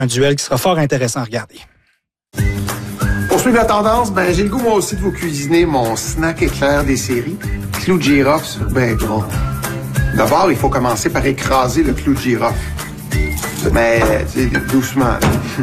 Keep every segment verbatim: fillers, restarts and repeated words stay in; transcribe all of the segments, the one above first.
Un duel qui sera fort intéressant à regarder. Pour suivre la tendance, ben j'ai le goût moi aussi de vous cuisiner mon snack éclair des séries. Clou de girofle, ben gros. D'abord, il faut commencer par écraser le clou de girofle. Mais, tu sais, doucement.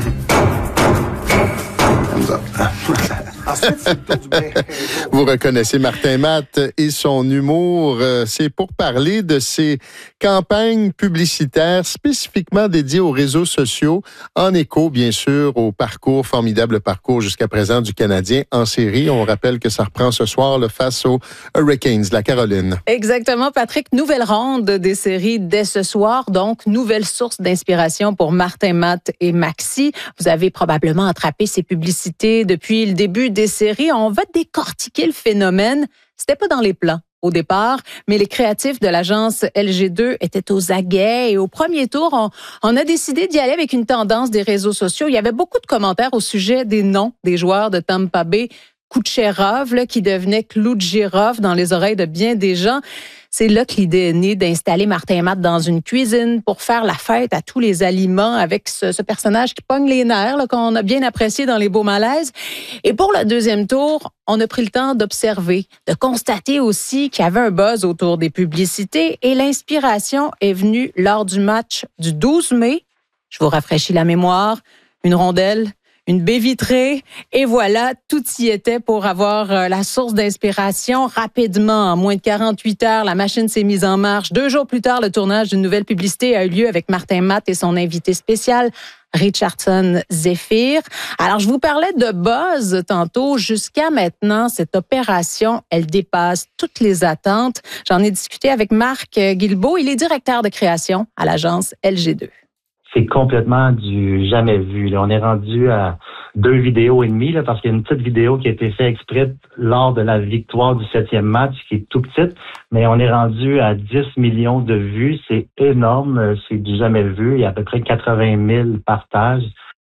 Comme ça. Ensuite, c'est le tour du bain. Vous reconnaissez Martin Matt et son humour. C'est pour parler de ses campagnes publicitaires spécifiquement dédiées aux réseaux sociaux, en écho, bien sûr, au parcours, formidable parcours jusqu'à présent du Canadien en série. On rappelle que ça reprend ce soir là, face aux Hurricanes de la Caroline. Exactement, Patrick. Nouvelle ronde des séries dès ce soir. Donc, nouvelle source d'inspiration pour Martin Matt et Maxi. Vous avez probablement attrapé ces publicités depuis le début des séries. On va décortiquer le phénomène. C'était pas dans les plans au départ, mais les créatifs de l'agence L G deux étaient aux aguets et au premier tour, on, on a décidé d'y aller avec une tendance des réseaux sociaux. Il y avait beaucoup de commentaires au sujet des noms des joueurs de Tampa Bay. Kucherov, là, qui devenait clou de girofle dans les oreilles de bien des gens. C'est là que l'idée est née d'installer Martin Matt dans une cuisine pour faire la fête à tous les aliments avec ce, ce personnage qui pogne les nerfs, là, qu'on a bien apprécié dans les beaux malaises. Et pour le deuxième tour, on a pris le temps d'observer, de constater aussi qu'il y avait un buzz autour des publicités et l'inspiration est venue lors du match du douze mai. Je vous rafraîchis la mémoire. Une rondelle, une baie vitrée, et voilà, tout y était pour avoir euh, la source d'inspiration. Rapidement, en moins de quarante-huit heures, la machine s'est mise en marche. Deux jours plus tard, le tournage d'une nouvelle publicité a eu lieu avec Martin Matt et son invité spécial, Richardson Zephyr. Alors, je vous parlais de buzz tantôt. Jusqu'à maintenant, cette opération, elle dépasse toutes les attentes. J'en ai discuté avec Marc Guilbeault. Il est directeur de création à l'agence L G deux. C'est complètement du jamais vu. Là. On est rendu à deux vidéos et demie, là, parce qu'il y a une petite vidéo qui a été faite exprès lors de la victoire du septième match, qui est tout petite, mais on est rendu à dix millions de vues. C'est énorme, c'est du jamais vu. Il y a à peu près quatre-vingt mille partages.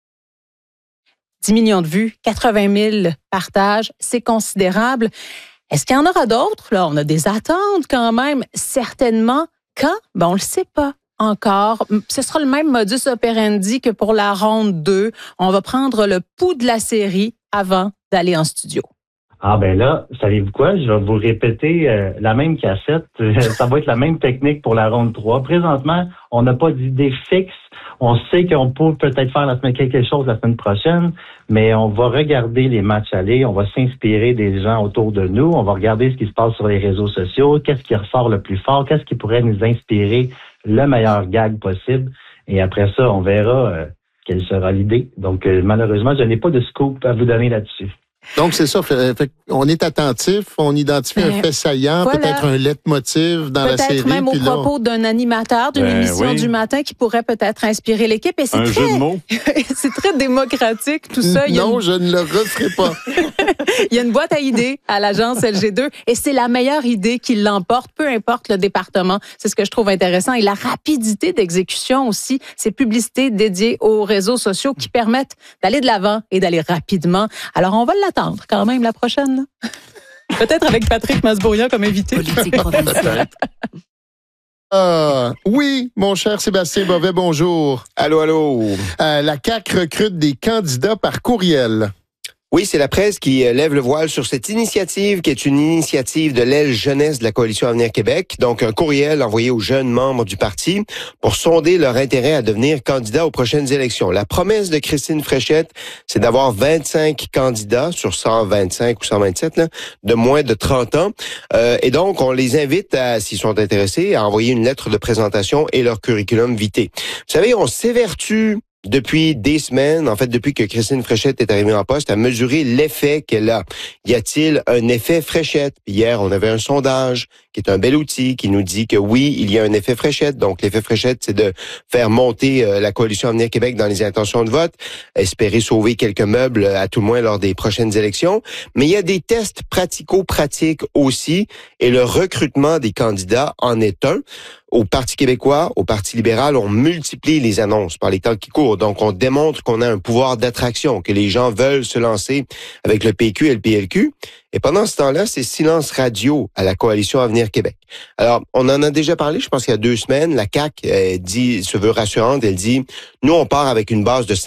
dix millions de vues, quatre-vingt mille partages, c'est considérable. Est-ce qu'il y en aura d'autres? Là, on a des attentes quand même, certainement. Quand? Ben, on le sait pas encore. Ce sera le même modus operandi que pour la ronde deux. On va prendre le pouls de la série avant d'aller en studio. Ah ben là, savez-vous quoi? Je vais vous répéter euh, la même cassette. Ça va être la même technique pour la ronde trois. Présentement, on n'a pas d'idée fixe. On sait qu'on peut peut-être faire la semaine quelque chose la semaine prochaine, mais on va regarder les matchs aller, on va s'inspirer des gens autour de nous, on va regarder ce qui se passe sur les réseaux sociaux, qu'est-ce qui ressort le plus fort, qu'est-ce qui pourrait nous inspirer le meilleur gag possible. Et après ça, on verra euh, quelle sera l'idée. Donc, euh, malheureusement, je n'ai pas de scoop à vous donner là-dessus. Donc, c'est ça. Fait, fait, on est attentif, on identifie ben, un fait saillant, voilà. Peut-être un leitmotiv dans peut-être la série. Peut-être même au là, propos on... d'un animateur d'une ben, émission oui. du matin qui pourrait peut-être inspirer l'équipe. Et c'est un très... jeu de mots. C'est très démocratique, tout ça. Non, une... je ne le referai pas. Il y a une boîte à idées à l'agence L G deux et c'est la meilleure idée qui l'emporte, peu importe le département. C'est ce que je trouve intéressant. Et la rapidité d'exécution aussi, ces publicités dédiées aux réseaux sociaux qui permettent d'aller de l'avant et d'aller rapidement. Alors, on va l'attendre quand même la prochaine. Peut-être avec Patrick Masbourian comme invité. Politique provinciale. Ah, oui, mon cher Sébastien Bovet, bonjour. Allô, allô. Euh, la C A Q recrute des candidats par courriel. Oui, c'est la presse qui lève le voile sur cette initiative qui est une initiative de l'aile jeunesse de la Coalition Avenir Québec. Donc, un courriel envoyé aux jeunes membres du parti pour sonder leur intérêt à devenir candidat aux prochaines élections. La promesse de Christine Fréchette, c'est d'avoir vingt-cinq candidats sur cent vingt-cinq ou cent vingt-sept, là, de moins de trente ans. Euh, et donc, on les invite, à, s'ils sont intéressés, à envoyer une lettre de présentation et leur curriculum vitae. Vous savez, on s'évertue depuis des semaines, en fait, depuis que Christine Fréchette est arrivée en poste, à mesurer l'effet qu'elle a. Y a-t-il un effet Fréchette? Hier, on avait un sondage qui est un bel outil qui nous dit que oui, il y a un effet Fréchette. Donc, l'effet Fréchette, c'est de faire monter euh, la Coalition Avenir Québec dans les intentions de vote, espérer sauver quelques meubles à tout le moins lors des prochaines élections. Mais il y a des tests pratico-pratiques aussi et le recrutement des candidats en est un. Au Parti québécois, au Parti libéral, on multiplie les annonces par les temps qui courent. Donc, on démontre qu'on a un pouvoir d'attraction, que les gens veulent se lancer avec le P Q et le P L Q. Et pendant ce temps-là, c'est silence radio à la Coalition Avenir Québec. Alors, on en a déjà parlé, je pense qu'il y a deux semaines. La C A Q euh, dit, se veut rassurante. Elle dit, nous, on part avec une base de